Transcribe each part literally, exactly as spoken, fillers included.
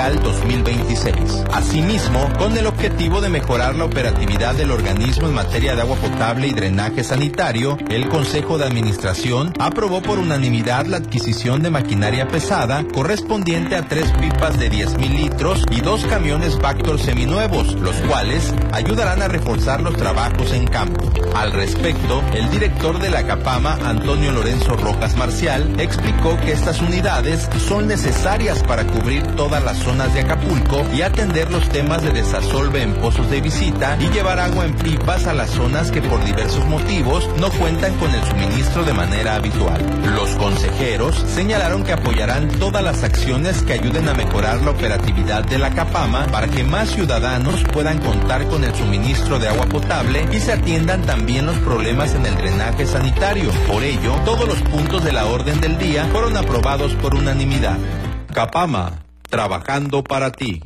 dos mil veintiséis. Asimismo, con el objetivo de mejorar la operatividad del organismo en materia de agua potable y drenaje sanitario, el Consejo de Administración aprobó por unanimidad la adquisición de maquinaria pesada correspondiente a tres pipas de diez mil litros y dos camiones Vactor seminuevos, los cuales ayudarán a reforzar los trabajos en campo. Al respecto, el director de la CAPAMA, Antonio Lorenzo Rojas Marcial, explicó que estas unidades son necesarias para cubrir todas las zonas de Acapulco y atender los temas de desasolve en pozos de visita y llevar agua en pipas a las zonas que por diversos motivos no cuentan con el suministro de manera habitual. Los consejeros señalaron que apoyarán todas las acciones que ayuden a mejorar la operatividad de la CAPAMA para que más ciudadanos puedan contar con el suministro de agua potable y se atiendan también los problemas en el drenaje sanitario. Por ello, todos los puntos de la orden del día fueron aprobados por unanimidad. CAPAMA, trabajando para ti.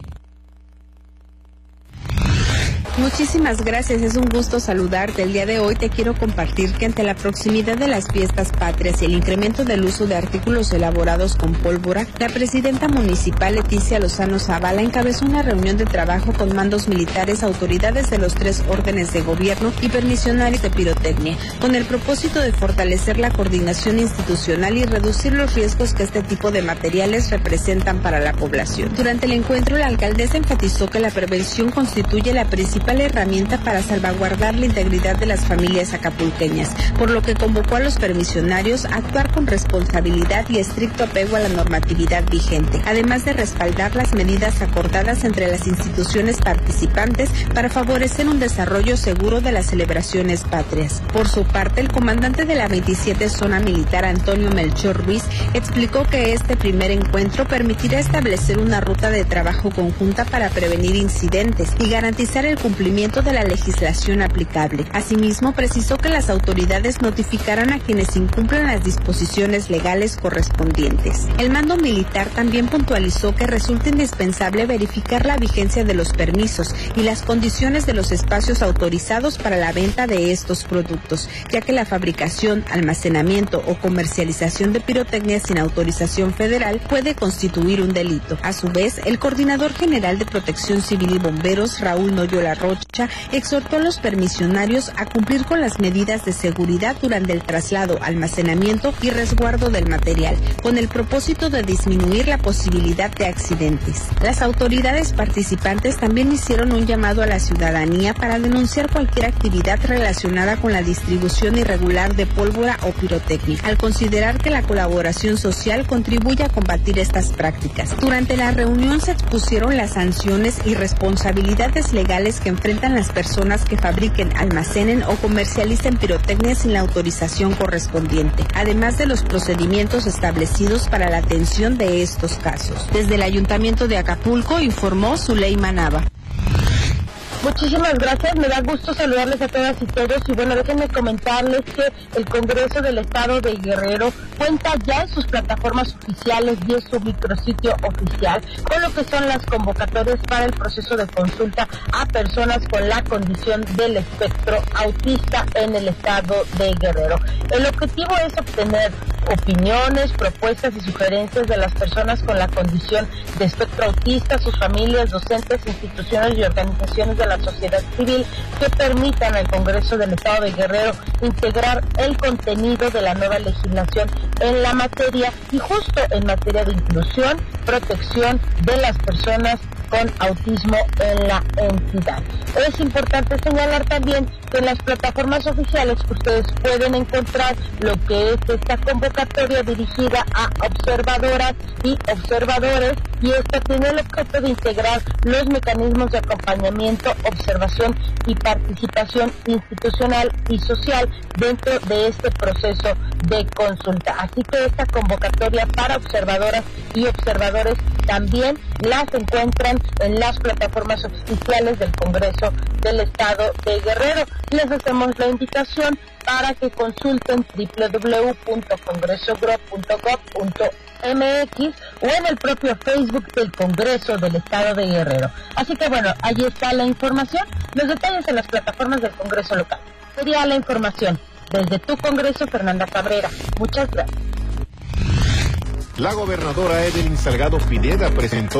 Muchísimas gracias, es un gusto saludarte. El día de hoy te quiero compartir que ante la proximidad de las fiestas patrias y el incremento del uso de artículos elaborados con pólvora, la presidenta municipal Leticia Lozano Zavala encabezó una reunión de trabajo con mandos militares, autoridades de los tres órdenes de gobierno y permisionarios de pirotecnia, con el propósito de fortalecer la coordinación institucional y reducir los riesgos que este tipo de materiales representan para la población. Durante el encuentro, la alcaldesa enfatizó que la prevención constituye la principal herramienta para salvaguardar la integridad de las familias acapulqueñas, por lo que convocó a los permisionarios a actuar con responsabilidad y estricto apego a la normatividad vigente, además de respaldar las medidas acordadas entre las instituciones participantes para favorecer un desarrollo seguro de las celebraciones patrias. Por su parte, el comandante de la veintisiete Zona Militar, Antonio Melchor Ruiz, explicó que este primer encuentro permitirá establecer una ruta de trabajo conjunta para prevenir incidentes y garantizar el cumplimiento cumplimiento de la legislación aplicable. Asimismo, precisó que las autoridades notificarán a quienes incumplan las disposiciones legales correspondientes. El mando militar también puntualizó que resulta indispensable verificar la vigencia de los permisos y las condiciones de los espacios autorizados para la venta de estos productos, ya que la fabricación, almacenamiento o comercialización de pirotecnia sin autorización federal puede constituir un delito. A su vez, el coordinador general de Protección Civil y Bomberos, Raúl Noyola Rocha, exhortó a los permisionarios a cumplir con las medidas de seguridad durante el traslado, almacenamiento y resguardo del material, con el propósito de disminuir la posibilidad de accidentes. Las autoridades participantes también hicieron un llamado a la ciudadanía para denunciar cualquier actividad relacionada con la distribución irregular de pólvora o pirotecnia, al considerar que la colaboración social contribuye a combatir estas prácticas. Durante la reunión se expusieron las sanciones y responsabilidades legales que enfrentan las personas que fabriquen, almacenen o comercialicen pirotecnia sin la autorización correspondiente, además de los procedimientos establecidos para la atención de estos casos. Desde el Ayuntamiento de Acapulco informó Zuleima Nava. Muchísimas gracias, me da gusto saludarles a todas y todos y bueno, déjenme comentarles que el Congreso del Estado de Guerrero cuenta ya en sus plataformas oficiales y en su micrositio oficial con lo que son las convocatorias para el proceso de consulta a personas con la condición del espectro autista en el Estado de Guerrero. El objetivo es obtener opiniones, propuestas y sugerencias de las personas con la condición de espectro autista, sus familias, docentes, instituciones y organizaciones de la sociedad civil que permitan al Congreso del Estado de Guerrero integrar el contenido de la nueva legislación en la materia y justo en materia de inclusión, protección de las personas con autismo en la entidad. Es importante señalar también que en las plataformas oficiales ustedes pueden encontrar lo que es esta convocatoria dirigida a observadoras y observadores y esta tiene el objeto de integrar los mecanismos de acompañamiento, observación y participación institucional y social dentro de este proceso de consulta. Así que esta convocatoria para observadoras y observadores también las encuentran en las plataformas oficiales del Congreso del Estado de Guerrero. Les hacemos la invitación para que consulten doble u doble u doble u punto congreso gro punto gob punto m x o en el propio Facebook del Congreso del Estado de Guerrero. Así que bueno, allí está la información, los detalles en las plataformas del Congreso local. Sería la información desde tu Congreso, Fernanda Cabrera. Muchas gracias. La gobernadora Evelyn Salgado Pineda presentó